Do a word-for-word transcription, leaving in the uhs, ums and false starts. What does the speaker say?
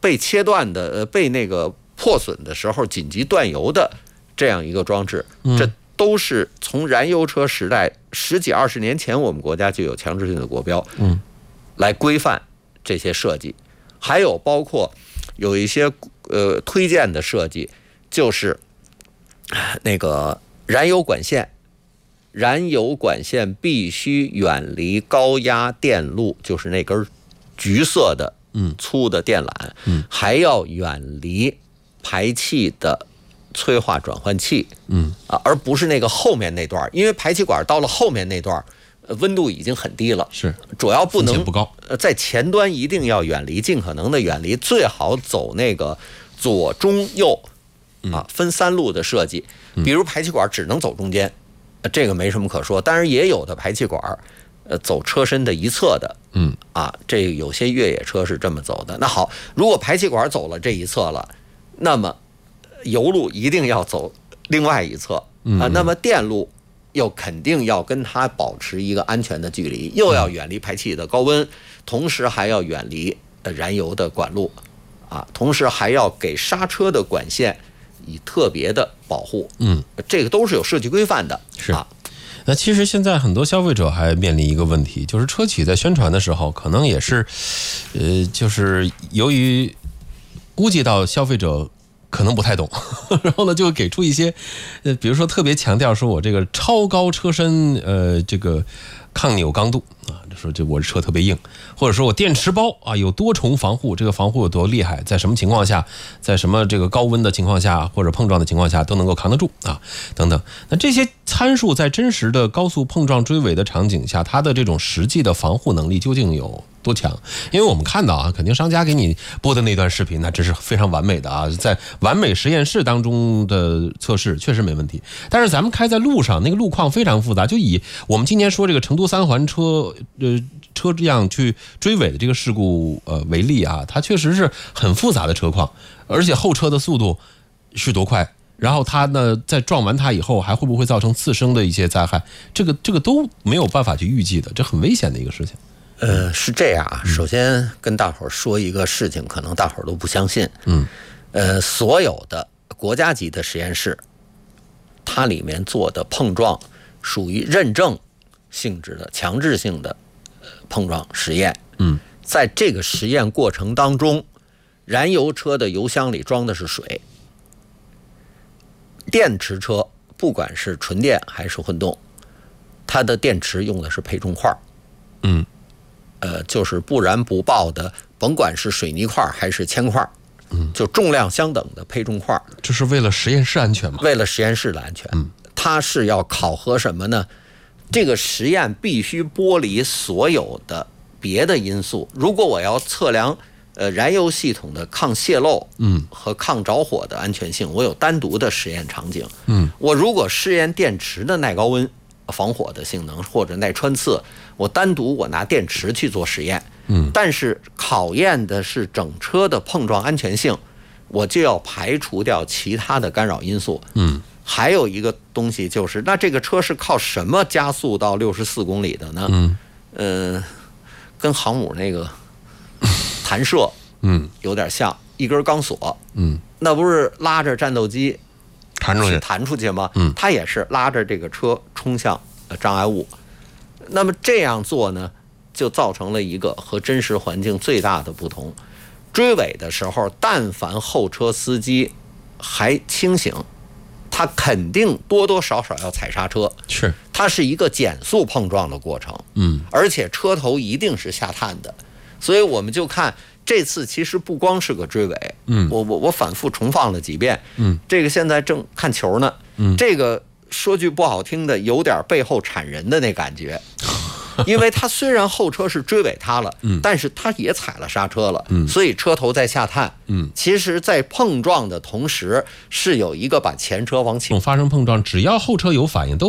被切断的呃被那个破损的时候紧急断油的这样一个装置，这都是从燃油车时代十几二十年前我们国家就有强制性的国标，嗯，来规范这些设计。还有包括有一些呃推荐的设计，就是那个燃油管线，燃油管线必须远离高压电路，就是那根橘色的嗯粗的电缆，嗯，还要远离排气的催化转换器，嗯啊，而不是那个后面那段，因为排气管到了后面那段温度已经很低了， 是主要不能不高， 在前端一定要远离，尽可能的远离，最好走那个左中右啊分三路的设计，比如排气管只能走中间，这个没什么可说。当然也有的排气管呃走车身的一侧的，嗯啊，这有些越野车是这么走的。那好，如果排气管走了这一侧了，那么油路一定要走另外一侧啊，那么电路又肯定要跟它保持一个安全的距离，又要远离排气的高温，同时还要远离燃油的管路啊，同时还要给刹车的管线以特别的保护。嗯，这个都是有设计规范的。 是啊。那其实现在很多消费者还面临一个问题，就是车企在宣传的时候，可能也是，呃，就是由于估计到消费者可能不太懂，然后呢就给出一些，呃，比如说特别强调说我这个超高车身，呃，这个抗扭刚度啊，说这我这车特别硬，或者说我电池包啊有多重防护，这个防护有多厉害，在什么情况下，在什么这个高温的情况下或者碰撞的情况下都能够扛得住啊，等等。那这些参数在真实的高速碰撞追尾的场景下，它的这种实际的防护能力究竟有多强？因为我们看到啊，肯定商家给你播的那段视频，那真是非常完美的啊，在完美实验室当中的测试确实没问题。但是咱们开在路上，那个路况非常复杂。就以我们今年说这个成都三环车呃车这样去追尾的这个事故呃为例啊，它确实是很复杂的车况，而且后车的速度是多快？然后它呢，在撞完它以后，还会不会造成次生的一些灾害？这个这个都没有办法去预计的，这很危险的一个事情。 呃，是这样啊。首先跟大伙儿说一个事情，可能大伙儿都不相信。嗯，呃，所有的国家级的实验室，它里面做的碰撞属于认证性质的、强制性的碰撞实验。嗯，在这个实验过程当中，燃油车的油箱里装的是水。电池车不管是纯电还是混动，它的电池用的是配重块，嗯，呃，就是不燃不爆的，甭管是水泥块还是铅块，嗯，就重量相等的配重块。 这是为了实验室安全吗？ 为了实验室的安全，嗯，它是要考核什么呢？这个实验必须剥离所有的别的因素。如果我要测量呃，燃油系统的抗泄漏，嗯，和抗着火的安全性，我有单独的实验场景，嗯，我如果试验电池的耐高温、防火的性能或者耐穿刺，我单独我拿电池去做实验，嗯，但是考验的是整车的碰撞安全性，我就要排除掉其他的干扰因素，嗯，还有一个东西就是，那这个车是靠什么加速到六十四公里的呢？嗯，呃，跟航母那个弹射，嗯，有点像一根钢索，嗯，那不是拉着战斗机弹出去弹出去吗？嗯，它也是拉着这个车冲向障碍物。那么这样做呢，就造成了一个和真实环境最大的不同。追尾的时候，但凡后车司机还清醒，他肯定多多少少要踩刹车， 是， 它是一个减速碰撞的过程，嗯，而且车头一定是下探的。所以我们就看这次其实不光是个追尾，嗯，我我我反复重放了几遍，嗯，这个现在正看球呢，嗯，这个说句不好听的，有点背后铲人的那感觉，因为他虽然后车是追尾他了，嗯，但是他也踩了刹车了，嗯，所以车头在下探，嗯，其实在碰撞的同时是有一个把前车往起发生碰撞，只要后车有反应都